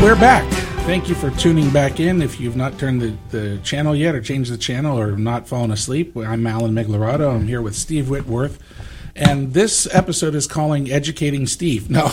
We're back. Thank you for tuning back in. If you've not turned the channel yet or changed the channel or not fallen asleep, I'm Alan Migliorato. I'm here with Steve Whitworth. And this episode is calling Educating Steve. No,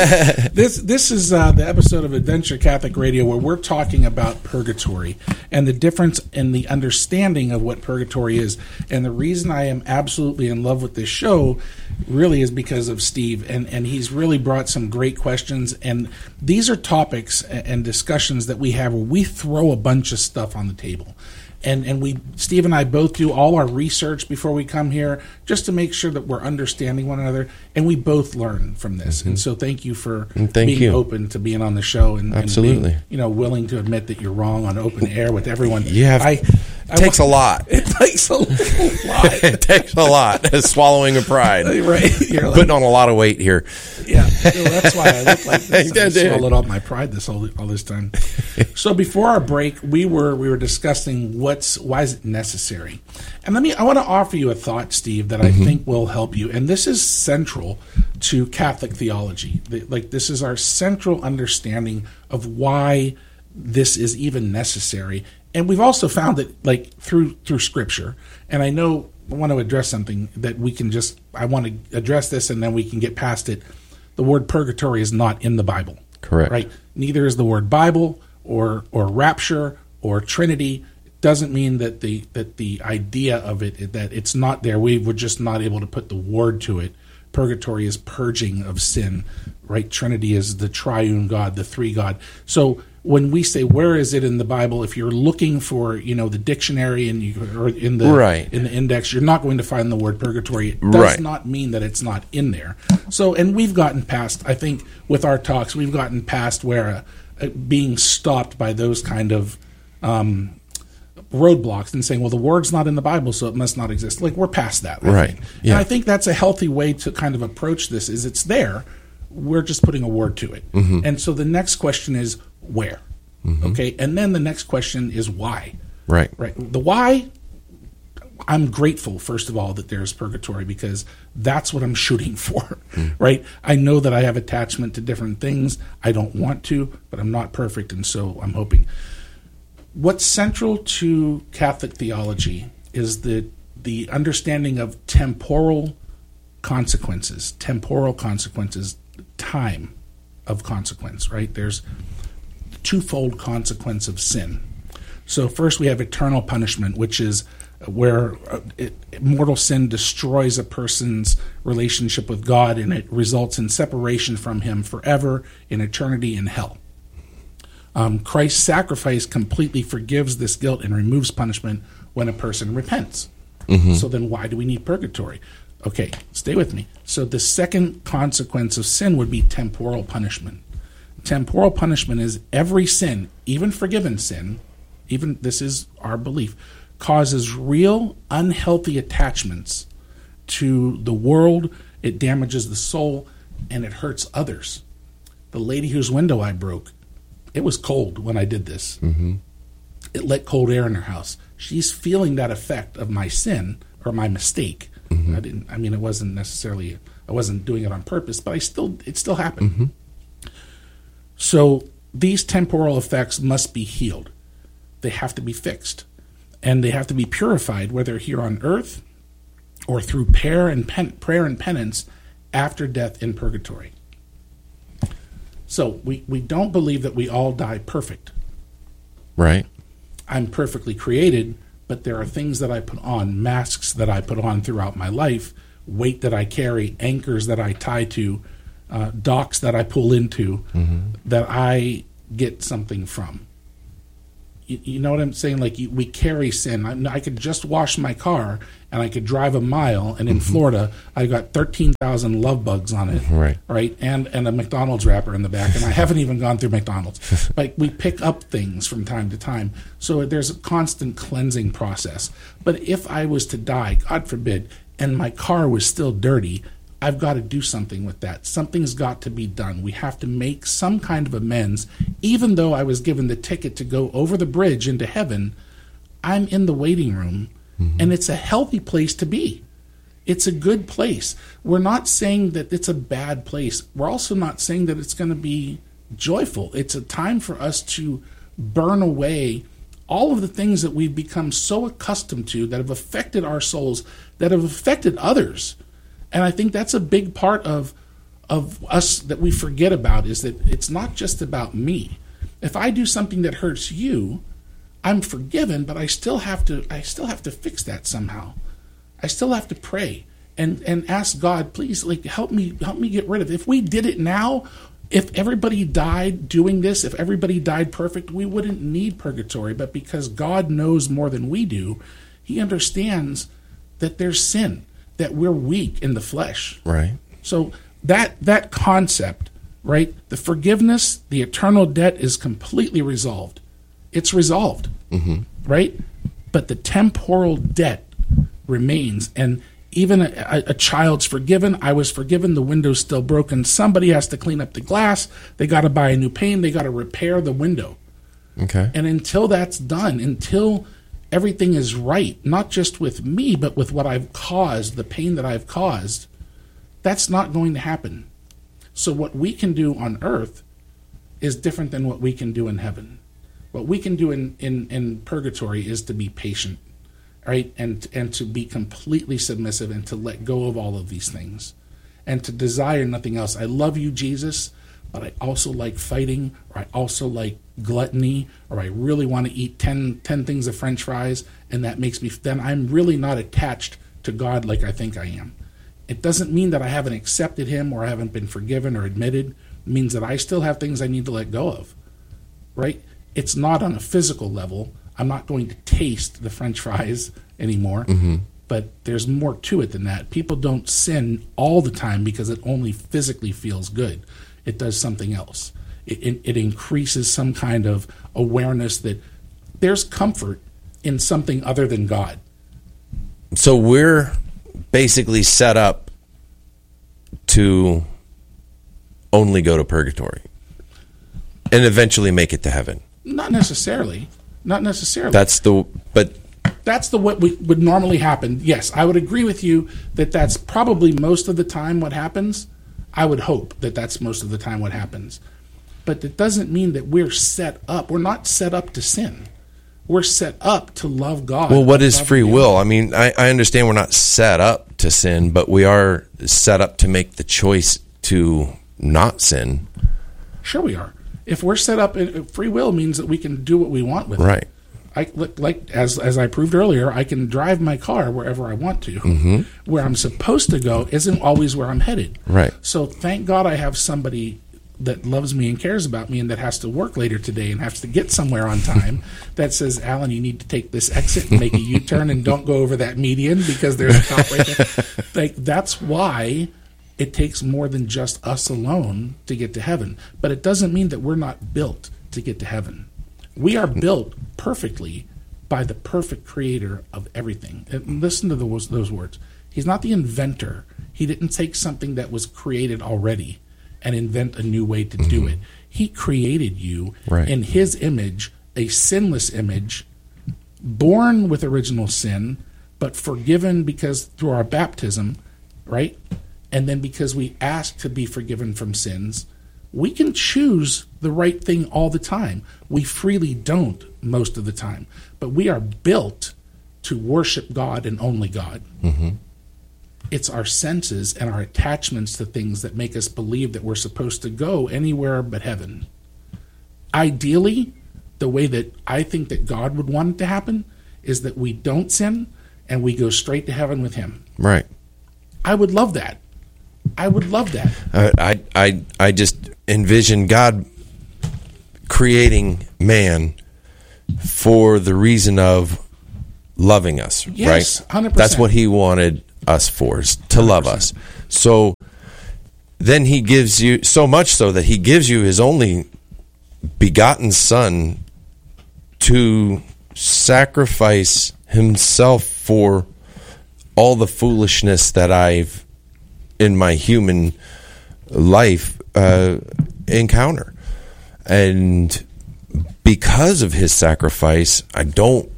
this is the episode of Adventure Catholic Radio where we're talking about purgatory and the difference in the understanding of what purgatory is. And the reason I am absolutely in love with this show really is because of Steve. And he's really brought some great questions. And these are topics and discussions that we have where we throw a bunch of stuff on the table. And Steve and I both do all our research before we come here just to make sure that we're understanding one another, and we both learn from this. And so thank you for being open to being on the show and absolutely being, willing to admit that you're wrong on open air with everyone. It takes a lot. It takes a lot. It takes a lot. Swallowing a pride. Right. You're putting on a lot of weight here. Yeah. So that's why I look like this. I swallowed all my pride all this time. So before our break, we were discussing why is it necessary? And I want to offer you a thought, Steve, that I think will help you. And this is central to Catholic theology. This is our central understanding of why this is even necessary. And we've also found that through Scripture. And I want to address something that we can I want to address this and then we can get past it. The word purgatory is not in the Bible. Correct. Right? Neither is the word Bible or rapture or Trinity. Doesn't mean that the idea of it, that it's not there. We were just not able to put the word to it. Purgatory is purging of sin, right? Trinity is the triune God, the three God. So when we say where is it in the Bible, if you're looking for the dictionary or in the index, you're not going to find the word purgatory. It does not mean that it's not in there. So, and we've gotten past, I think, with our talks, we've gotten past where being stopped by those kind of roadblocks and saying, well, the word's not in the Bible, so it must not exist. We're past that. Right. Yeah. And I think that's a healthy way to kind of approach this, is it's there. We're just putting a word to it. Mm-hmm. And so the next question is where? Mm-hmm. Okay. And then the next question is why? Right. The why, I'm grateful, first of all, that there's purgatory because that's what I'm shooting for, right? I know that I have attachment to different things. I don't want to, but I'm not perfect, and so I'm hoping. What's central to Catholic theology is the understanding of temporal consequences, time of consequence, right? There's twofold consequence of sin. So first we have eternal punishment, which is where mortal sin destroys a person's relationship with God, and it results in separation from Him forever in eternity in hell. Christ's sacrifice completely forgives this guilt and removes punishment when a person repents. Mm-hmm. So then why do we need purgatory? Okay, stay with me. So the second consequence of sin would be temporal punishment. Temporal punishment is every sin, even forgiven sin, even this is our belief, causes real unhealthy attachments to the world. It damages the soul and it hurts others. The lady whose window I broke, it was cold when I did this. Mm-hmm. It let cold air in her house. She's feeling that effect of my sin or my mistake. Mm-hmm. It wasn't necessarily, I wasn't doing it on purpose, but it still happened. Mm-hmm. So these temporal effects must be healed. They have to be fixed. And they have to be purified, whether here on earth or through prayer and penance after death in purgatory. So we don't believe that we all die perfect. Right. I'm perfectly created, but there are things that I put on, masks that I put on throughout my life, weight that I carry, anchors that I tie to, docks that I pull into, that I get something from. You know what I'm saying? We carry sin. I could just wash my car and I could drive a mile, and in Florida, I got 13,000 love bugs on it, right? And a McDonald's wrapper in the back, and I haven't even gone through McDonald's. We pick up things from time to time, so there's a constant cleansing process. But if I was to die, God forbid, and my car was still dirty, I've got to do something with that. Something's got to be done. We have to make some kind of amends. Even though I was given the ticket to go over the bridge into heaven, I'm in the waiting room, and it's a healthy place to be. It's a good place. We're not saying that it's a bad place. We're also not saying that it's going to be joyful. It's a time for us to burn away all of the things that we've become so accustomed to that have affected our souls, that have affected others. And I think that's a big part of us that we forget about, is that it's not just about me. If I do something that hurts you, I'm forgiven, but I still have to fix that somehow. I still have to pray and ask God, please, like, help me get rid of it. If we did it now, if everybody died doing this, if everybody died perfect, we wouldn't need purgatory. But because God knows more than we do, he understands that there's sin, that we're weak in the flesh. Right. So that concept, right? The forgiveness, the eternal debt is completely resolved. It's resolved, right? But the temporal debt remains. And even a child's forgiven. I was forgiven. The window's still broken. Somebody has to clean up the glass. They got to buy a new pane. They got to repair the window. Okay. And until that's done, until everything is right, not just with me, but with what I've caused, the pain that I've caused, that's not going to happen. So what we can do on earth is different than what we can do in heaven. What we can do in purgatory is to be patient, right? And to be completely submissive and to let go of all of these things and to desire nothing else. I love you, Jesus, but I also like fighting, or I also like gluttony, or I really want to eat 10 things of French fries, and that makes me, then I'm really not attached to God like I think I am. It doesn't mean that I haven't accepted him or I haven't been forgiven or admitted. It means that I still have things I need to let go of, right? It's not on a physical level. I'm not going to taste the French fries anymore, but there's more to it than that. People don't sin all the time because it only physically feels good. It does something else. It increases some kind of awareness that there's comfort in something other than God. So we're basically set up to only go to purgatory and eventually make it to heaven. Not necessarily. That's what would normally happen. Yes, I would agree with you that that's probably most of the time what happens. I would hope that that's most of the time what happens. But it doesn't mean that we're set up. We're not set up to sin. We're set up to love God. Well, what is free will? I mean, I understand we're not set up to sin, but we are set up to make the choice to not sin. Sure we are. If we're set up, free will means that we can do what we want with it. Like as I proved earlier, I can drive my car wherever I want to. Where I'm supposed to go isn't always where I'm headed. Right. So thank God I have somebody that loves me and cares about me and that has to work later today and has to get somewhere on time that says, Alan, you need to take this exit and make a U-turn and don't go over that median because there's a cop right there. Like, that's why it takes more than just us alone to get to heaven. But it doesn't mean that we're not built to get to heaven. We are built perfectly by the perfect creator of everything. And listen to those words. He's not the inventor. He didn't take something that was created already and invent a new way to do it. He created you in his image, a sinless image, born with original sin, but forgiven because through our baptism, right? And then because we ask to be forgiven from sins, we can choose the right thing all the time. We freely don't most of the time, but we are built to worship God and only God. It's our senses and our attachments to things that make us believe that we're supposed to go anywhere but heaven. Ideally, the way that I think that God would want it to happen is that we don't sin and we go straight to heaven with him. Right. I would love that. I would love that. I just envision God creating man for the reason of loving us, yes, right? 100%. That's what he wanted us for, is to love 100%. Us. So then he gives you, so much so that he gives you his only begotten son to sacrifice himself for all the foolishness that I've in my human life encounter. And because of his sacrifice, I don't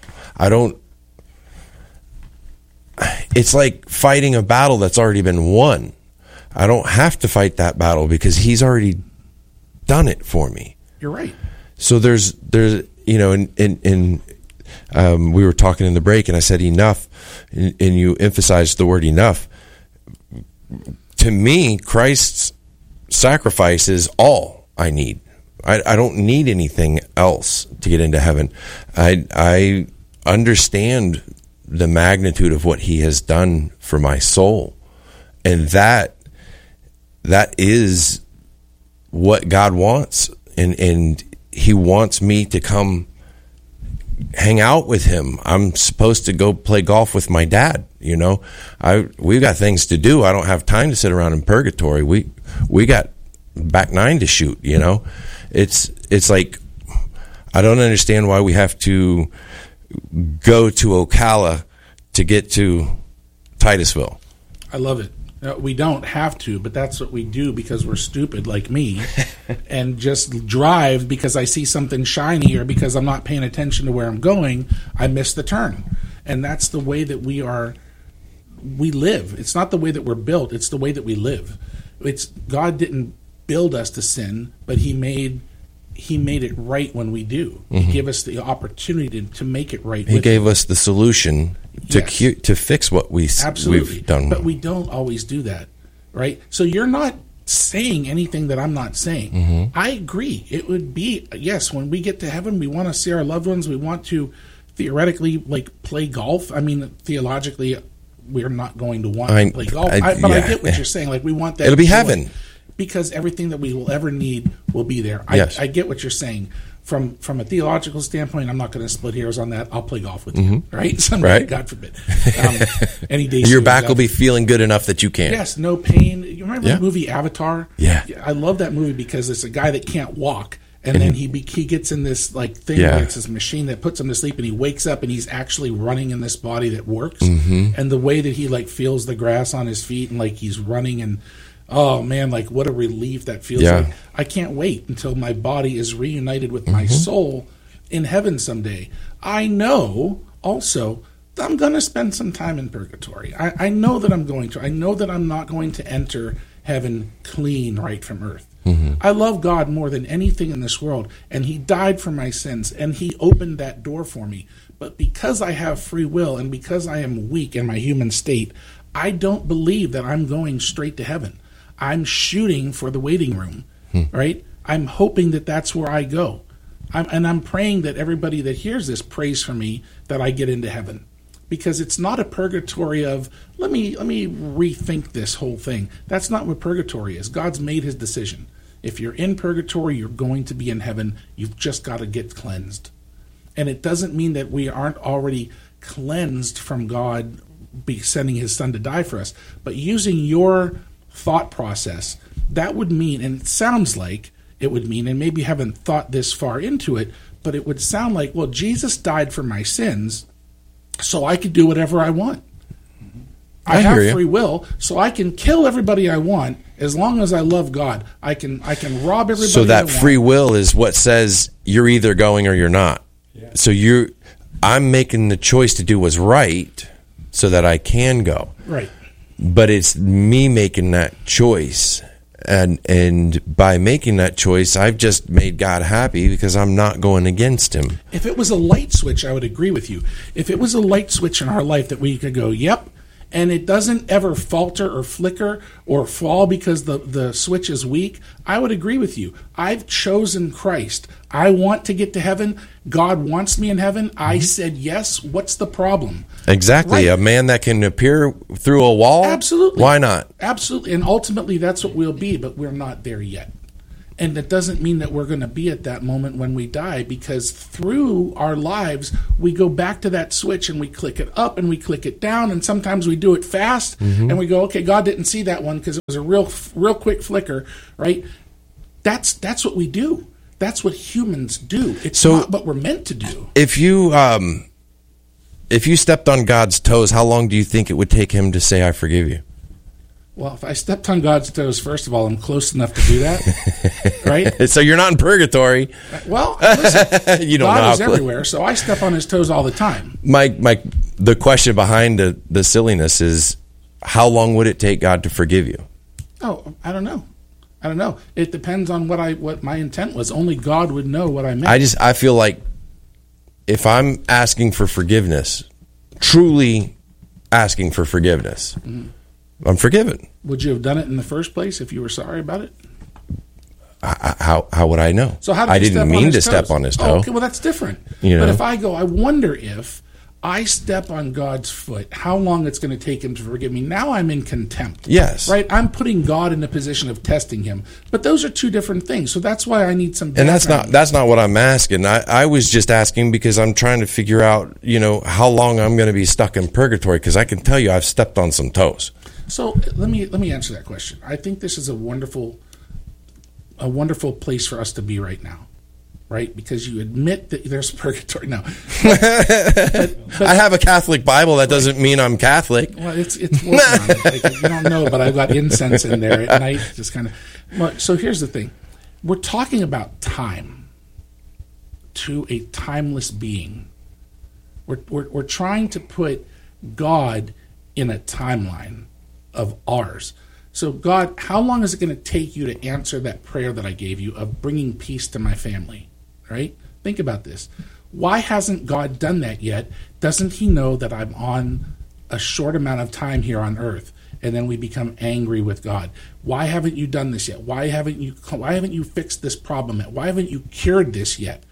it's like fighting a battle that's already been won. I don't have to fight that battle because he's already done it for me. You're right. So there's you know, we were talking in the break, and I said enough, and you emphasized the word enough. To me, Christ's sacrifice is all I need. I don't need anything else to get into heaven. I understand the magnitude of what he has done for my soul, and that is what God wants, and he wants me to come hang out with him. I'm supposed to go play golf with my dad. You know, we've got things to do. I don't have time to sit around in purgatory. We got back nine to shoot. You know, it's like, I don't understand why we have to go to Ocala to get to Titusville. I love it. We don't have to, but that's what we do because we're stupid like me and just drive because I see something shiny or because I'm not paying attention to where I'm going, I miss the turn. And that's the way that we live. It's not the way that we're built, it's the way that we live. God didn't build us to sin, but he made it right when we do. Mm-hmm. He gave us the opportunity to make it right. He gave us the solution to fix what we've done. But we don't always do that, right? So you're not saying anything that I'm not saying. Mm-hmm. I agree. It would be, yes, when we get to heaven, we want to see our loved ones. We want to theoretically play golf. I mean, theologically, we're not going to want to play golf. I get what you're saying. We want that. It'll be heaven. Because everything that we will ever need will be there. Yes. I get what you're saying. From a theological standpoint, I'm not going to split hairs on that. I'll play golf with you, right? Someday, right? God forbid. Any day. Your back will be feeling good enough that you can. Yes, no pain. You remember the movie Avatar? Yeah. I love that movie because it's a guy that can't walk. And then he gets in this thing where it's this machine that puts him to sleep, and he wakes up and he's actually running in this body that works. Mm-hmm. And the way that he feels the grass on his feet and he's running, and oh man, what a relief that feels like. I can't wait until my body is reunited with my soul in heaven someday. I know also that I'm going to spend some time in purgatory. I know that I'm going to. I know that I'm not going to enter heaven clean right from earth. Mm-hmm. I love God more than anything in this world, and he died for my sins, and he opened that door for me. But because I have free will and because I am weak in my human state, I don't believe that I'm going straight to heaven. I'm shooting for the waiting room, right? I'm hoping that that's where I go. I'm praying that everybody that hears this prays for me that I get into heaven. Because it's not a purgatory of, let me rethink this whole thing. That's not what purgatory is. God's made his decision. If you're in purgatory, you're going to be in heaven. You've just got to get cleansed. And it doesn't mean that we aren't already cleansed from God sending his son to die for us. But using your thought process, that would mean, and it sounds like it would mean, and maybe you haven't thought this far into it, but it would sound like, well, Jesus died for my sins, so I could do whatever I want. I have free will, so I can kill everybody I want as long as I love God. I can rob everybody. So that free will is what says you're either going or you're not. Yeah. So I'm making the choice to do what's right so that I can go. Right. But it's me making that choice. And by making that choice, I've just made God happy because I'm not going against him. If it was a light switch, I would agree with you. If it was a light switch in our life that we could go, yep, and it doesn't ever falter or flicker or fall because the switch is weak, I would agree with you. I've chosen Christ. I want to get to heaven. God wants me in heaven. I said yes. What's the problem? Exactly. Right. A man that can appear through a wall? Absolutely. Why not? Absolutely. And ultimately, that's what we'll be, but we're not there yet. And that doesn't mean that we're going to be at that moment when we die, because through our lives, we go back to that switch and we click it up and we click it down. And sometimes we do it fast and we go, okay, God didn't see that one because it was a real quick flicker, right? That's what we do. That's what humans do. It's not what we're meant to do. If you stepped on God's toes, how long do you think it would take him to say, I forgive you? Well, if I stepped on God's toes, first of all, I'm close enough to do that, right? So you're not in purgatory. Well, listen, you don't God know is everywhere, so I step on his toes all the time. The question behind the silliness is, how long would it take God to forgive you? Oh, I don't know. I don't know. It depends on what my intent was. Only God would know what I meant. I feel like if I'm asking for forgiveness, truly asking for forgiveness, I'm forgiven. Would you have done it in the first place if you were sorry about it? How would I know? So how did I you didn't step on mean his to step toes? on his toe. Oh, okay, well, that's different. You know? But if I go, I wonder if I step on God's foot, how long it's going to take him to forgive me. Now I'm in contempt. Yes. Right? I'm putting God in a position of testing him. But those are two different things. So that's why I need some And background. that's not what I'm asking. I was just asking because I'm trying to figure out, how long I'm going to be stuck in purgatory, because I can tell you I've stepped on some toes. So let me answer that question. I think this is a wonderful place for us to be right now, right? Because you admit that there's purgatory now. But I have a Catholic Bible. That doesn't mean I'm Catholic. well, it's working on it. Like, you don't know, but I've got incense in there at night. Just kind of. Well, so here's the thing: we're talking about time to a timeless being. We're trying to put God in a timeline of ours. So God, how long is it going to take you to answer that prayer that I gave you of bringing peace to my family? Right? Think about this. Why hasn't God done that yet? Doesn't he know that I'm on a short amount of time here on earth, and then we become angry with God? Why haven't you done this yet? Why haven't you fixed this problem yet? Why haven't you cured this yet?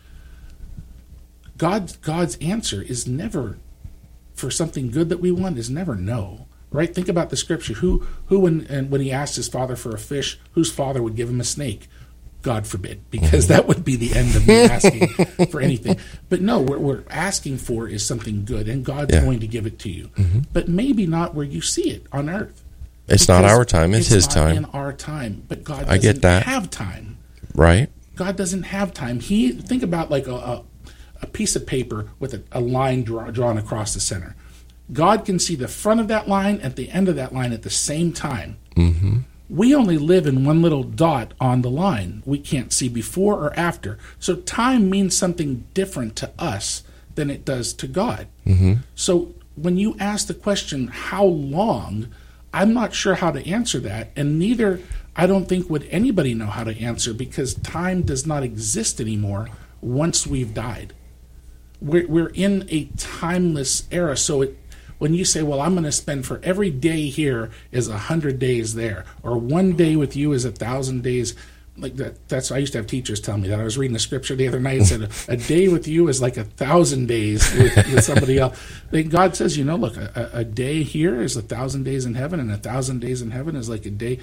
God's answer is never for something good that we want, is never no. Right? Think about the scripture. Who when he asked his father for a fish, whose father would give him a snake? God forbid, because that would be the end of me asking for anything. But no, what we're asking for is something good, and God's going to give it to you. But maybe not where you see it on earth. It's not our time, it's his time. In our time. But God I get that. have time. Right? God doesn't have time. Think about like a piece of paper with a line drawn across the center. God can see the front of that line at the end of that line at the same time. Mm-hmm. We only live in one little dot on the line. We can't see before or after. So time means something different to us than it does to God. Mm-hmm. So when you ask the question, how long, I'm not sure how to answer that. And neither, I don't think, would anybody know how to answer, because time does not exist anymore once we've died. We're in a timeless era. So when you say, well, I'm going to spend for every day here is 100 days there, or one day with you is 1,000 days, like that's I used to have teachers tell me that. I was reading the scripture the other night and said a day with you is like 1,000 days with somebody else. Then God says, look, a day here is 1,000 days in heaven, and 1,000 days in heaven is like a day.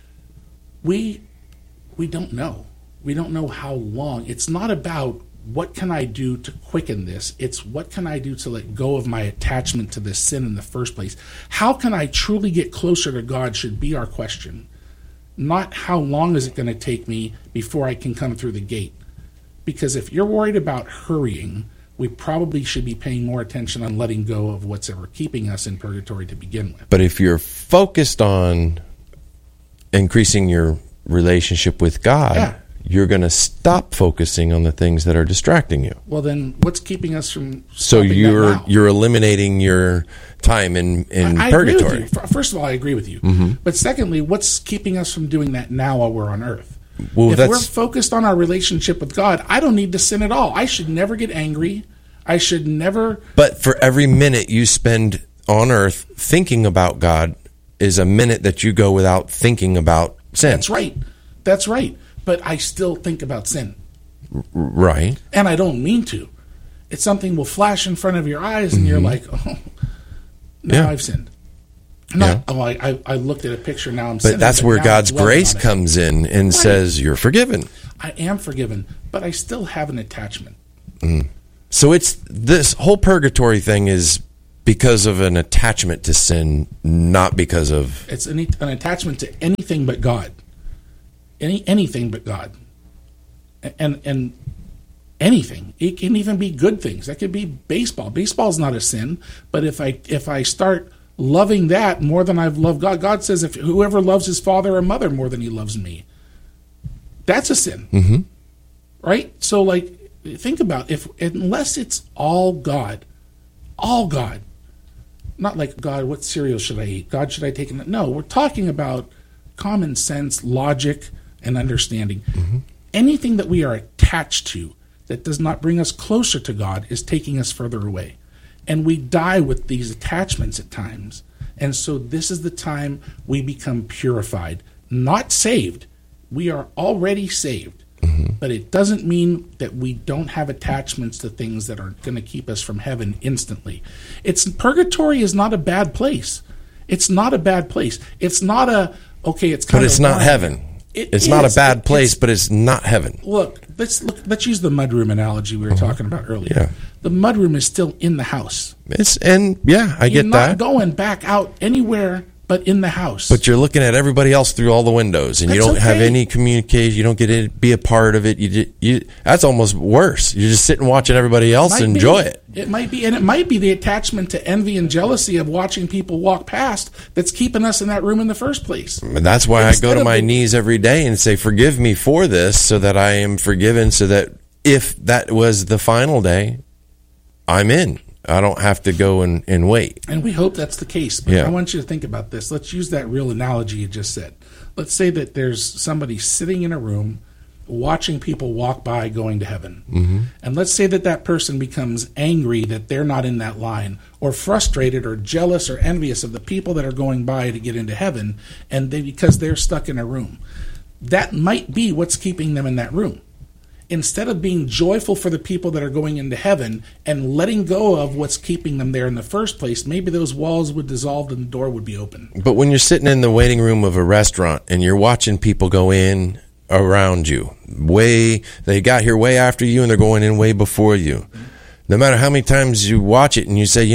We don't know. We don't know how long. It's not about what can I do to quicken this? It's what can I do to let go of my attachment to this sin in the first place? How can I truly get closer to God should be our question. Not how long is it going to take me before I can come through the gate. Because if you're worried about hurrying, we probably should be paying more attention on letting go of what's ever keeping us in purgatory to begin with. But if you're focused on increasing your relationship with God, you're going to stop focusing on the things that are distracting you. Well, then what's keeping us from So stopping that now? you're eliminating your time in I purgatory. agree with you. First of all, I agree with you. Mm-hmm. But secondly, what's keeping us from doing that now while we're on earth? Well, If we're focused on our relationship with God, I don't need to sin at all. I should never get angry. I should never... But for every minute you spend on earth thinking about God is a minute that you go without thinking about sin. That's right. But I still think about sin. Right. And I don't mean to. It's something will flash in front of your eyes and you're like, oh, now I've sinned. I looked at a picture, now I'm sinning. But that's where God's grace on comes in and says, you're forgiven. I am forgiven, but I still have an attachment. So it's this whole purgatory thing is because of an attachment to sin, not because of... It's an attachment to anything but God. Anything but God, and anything. It can even be good things. That could be baseball. Baseball's not a sin, but if I start loving that more than I've loved God, God says if whoever loves his father or mother more than he loves me, that's a sin, right? So like, think about unless it's all God, not like God. What cereal should I eat? God, should I take it? No, we're talking about common sense, logic. and understanding. Anything that we are attached to that does not bring us closer to God is taking us further away. And we die with these attachments at times. And so this is the time we become purified, not saved. We are already saved. But it doesn't mean that we don't have attachments to things that are going to keep us from heaven instantly. Purgatory is not a bad place. It's not a bad place. It's not a, okay, it's kind of... But it's not heaven. It's not a bad place, but it's not heaven. Look, let's use the mudroom analogy we were talking about earlier. Yeah. The mudroom is still in the house. I get that. You're not going back out anywhere but in the house. But you're looking at everybody else through all the windows, and you don't have any communication. You don't get to be a part of it. That's almost worse. You're just sitting watching everybody else enjoy it. It might be, and it might be the attachment to envy and jealousy of watching people walk past that's keeping us in that room in the first place. And that's why I go to my knees every day and say, forgive me for this, so that I am forgiven, so that if that was the final day, I'm in. I don't have to go and wait. And we hope that's the case. But I want you to think about this. Let's use that real analogy you just said. Let's say that there's somebody sitting in a room watching people walk by going to heaven. And let's say that person becomes angry that they're not in that line, or frustrated or jealous or envious of the people that are going by to get into heaven, and because they're stuck in a room. That might be what's keeping them in that room. Instead of being joyful for the people that are going into heaven and letting go of what's keeping them there in the first place, maybe those walls would dissolve and the door would be open. But when you're sitting in the waiting room of a restaurant and you're watching people go in around you, they got here way after you and they're going in way before you. No matter how many times you watch it and you say,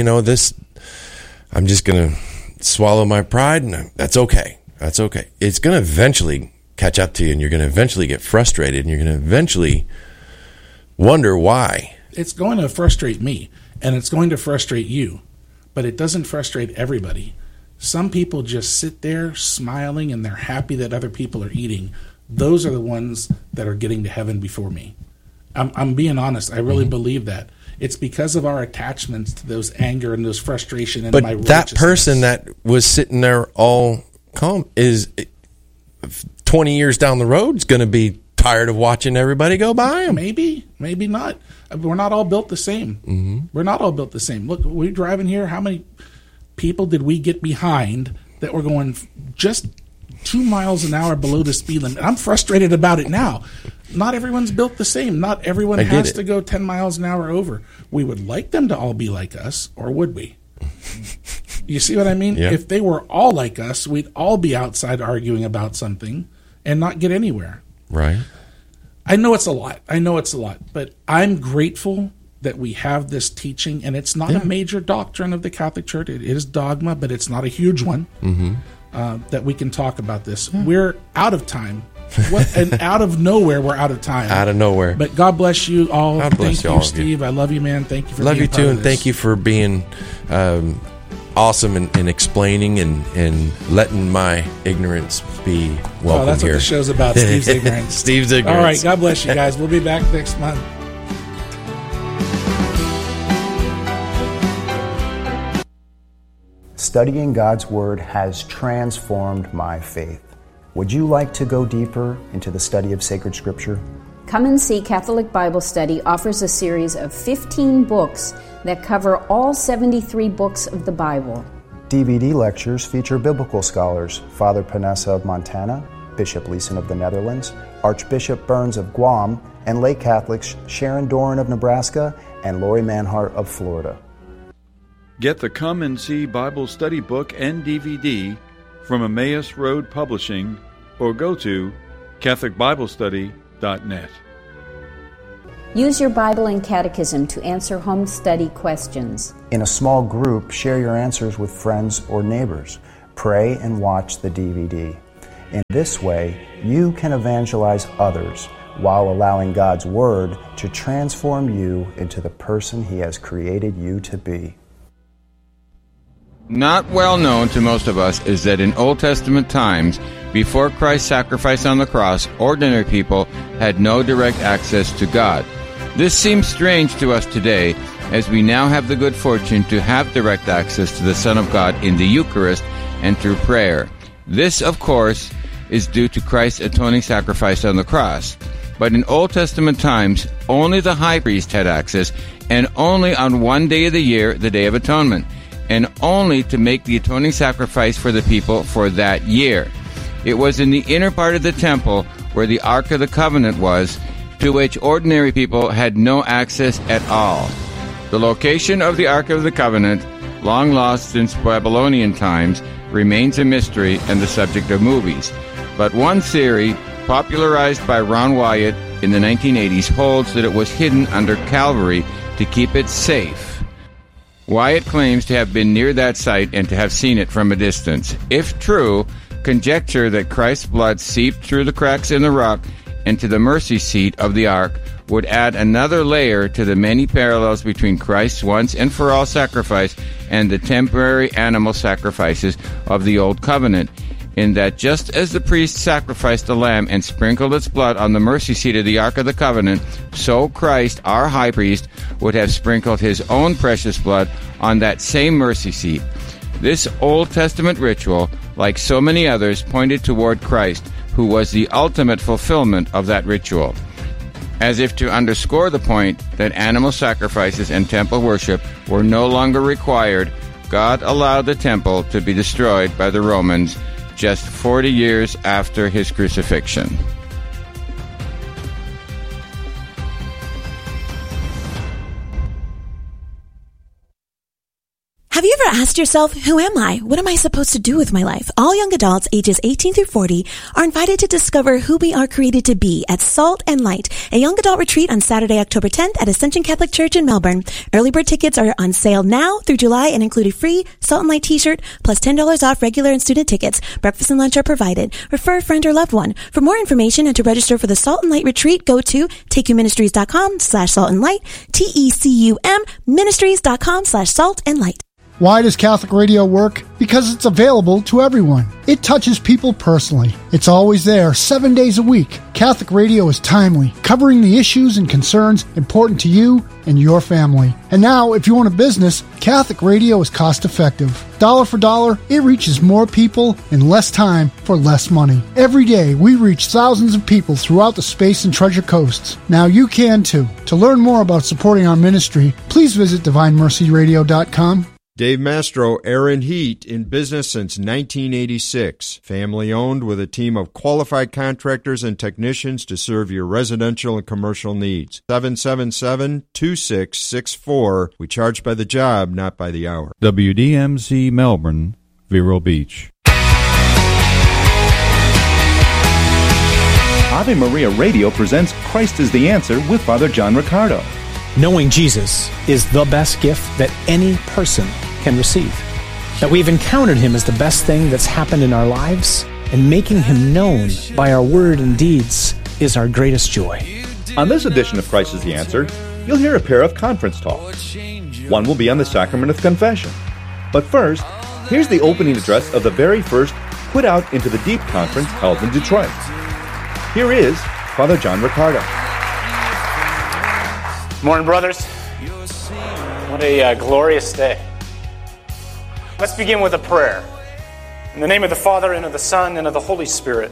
I'm just going to swallow my pride, and that's okay. That's okay. It's going to eventually catch up to you, and you're going to eventually get frustrated, and you're going to eventually wonder why. It's going to frustrate me, and it's going to frustrate you, but it doesn't frustrate everybody. Some people just sit there smiling, and they're happy that other people are eating. Those are the ones that are getting to heaven before me. I'm being honest. I really believe that. It's because of our attachments to those anger and those frustration. And my that person that was sitting there all calm is 20 years down the road is going to be tired of watching everybody go by him. Maybe not. We're not all built the same. We're not all built the same. Look, we're driving here. How many people did we get behind that were going just 2 miles an hour below the speed limit? I'm frustrated about it now. Not everyone's built the same. Not everyone has to go 10 miles an hour over. We would like them to all be like us, or would we? You see what I mean? Yeah. If they were all like us, we'd all be outside arguing about something and not get anywhere. Right. I know it's a lot. But I'm grateful that we have this teaching, and it's not a major doctrine of the Catholic Church. It is dogma, but it's not a huge one. That we can talk about this. We're out of time. And out of nowhere, we're out of time. Out of nowhere. But God bless you all. God bless Thank you, Steve. I love you, man. Thank you for love being you part too, of and this. thank you for being awesome in explaining and letting my ignorance be welcome that's here. What the show's about, Steve's ignorance. Steve's ignorance. All right, God bless you guys. We'll be back next month. Studying God's Word has transformed my faith. Would you like to go deeper into the study of sacred Scripture? Come and See Catholic Bible Study offers a series of 15 books that cover all 73 books of the Bible. DVD lectures feature biblical scholars Father Panessa of Montana, Bishop Leeson of the Netherlands, Archbishop Burns of Guam, and lay Catholics Sharon Doran of Nebraska and Lori Manhart of Florida. Get the Come and See Bible Study book and DVD from Emmaus Road Publishing, or go to CatholicBibleStudy.net. Use your Bible and Catechism to answer home study questions. In a small group, share your answers with friends or neighbors. Pray and watch the DVD. In this way, you can evangelize others while allowing God's Word to transform you into the person He has created you to be. Not well known to most of us is that in Old Testament times, before Christ's sacrifice on the cross, ordinary people had no direct access to God. This seems strange to us today, as we now have the good fortune to have direct access to the Son of God in the Eucharist and through prayer. This, of course, is due to Christ's atoning sacrifice on the cross. But in Old Testament times, only the high priest had access, and only on one day of the year, the Day of Atonement, and only to make the atoning sacrifice for the people for that year. It was in the inner part of the temple where the Ark of the Covenant was, to which ordinary people had no access at all. The location of the Ark of the Covenant, long lost since Babylonian times, remains a mystery and the subject of movies. But one theory, popularized by Ron Wyatt in the 1980s, holds that it was hidden under Calvary to keep it safe. Wyatt claims to have been near that site and to have seen it from a distance. If true, conjecture that Christ's blood seeped through the cracks in the rock and to the mercy seat of the ark would add another layer to the many parallels between Christ's once and for all sacrifice and the temporary animal sacrifices of the Old Covenant, in that just as the priest sacrificed a lamb and sprinkled its blood on the mercy seat of the Ark of the Covenant, so Christ, our high priest, would have sprinkled his own precious blood on that same mercy seat. This Old Testament ritual, like so many others, pointed toward Christ, who was the ultimate fulfillment of that ritual. As if to underscore the point that animal sacrifices and temple worship were no longer required, God allowed the temple to be destroyed by the Romans just 40 years after his crucifixion. Have you ever asked yourself, who am I? What am I supposed to do with my life? All young adults ages 18 through 40 are invited to discover who we are created to be at Salt and Light, a young adult retreat on Saturday, October 10th at Ascension Catholic Church in Melbourne. Early bird tickets are on sale now through July and include a free Salt and Light t-shirt plus $10 off regular and student tickets. Breakfast and lunch are provided. Refer a friend or loved one. For more information and to register for the Salt and Light retreat, go to takeyouministries.com/saltandlight, TECUM ministries.com/saltandlight. Why does Catholic Radio work? Because it's available to everyone. It touches people personally. It's always there, 7 days a week. Catholic Radio is timely, covering the issues and concerns important to you and your family. And now, if you own a business, Catholic Radio is cost-effective. Dollar for dollar, it reaches more people in less time for less money. Every day, we reach thousands of people throughout the Space and Treasure Coasts. Now you can too. To learn more about supporting our ministry, please visit DivineMercyRadio.com. Dave Mastro, Air and Heat, in business since 1986. Family owned with a team of qualified contractors and technicians to serve your residential and commercial needs. 777-2664. We charge by the job, not by the hour. WDMZ Melbourne, Vero Beach. Ave Maria Radio presents Christ is the Answer with Father John Riccardo. Knowing Jesus is the best gift that any person can receive. That we've encountered him is the best thing that's happened in our lives, and making him known by our word and deeds is our greatest joy. On this edition of Christ is the Answer, you'll hear a pair of conference talks. One will be on the sacrament of confession. But first, here's the opening address of the very first Put Out into the Deep conference held in Detroit. Here is Father John Riccardo. Morning, brothers. What a glorious day. Let's begin with a prayer. In the name of the Father, and of the Son, and of the Holy Spirit.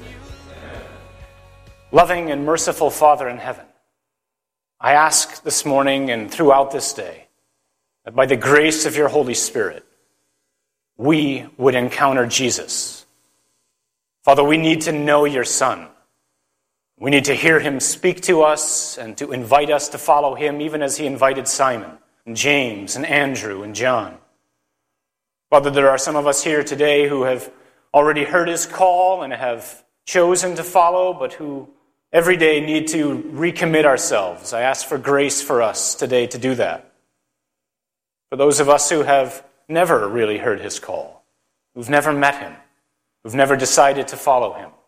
Loving and merciful Father in heaven, I ask this morning and throughout this day that by the grace of your Holy Spirit, we would encounter Jesus. Father, we need to know your Son. We need to hear him speak to us and to invite us to follow him, even as he invited Simon and James and Andrew and John. Father, there are some of us here today who have already heard his call and have chosen to follow, but who every day need to recommit ourselves. I ask for grace for us today to do that. For those of us who have never really heard his call, who've never met him, who've never decided to follow him,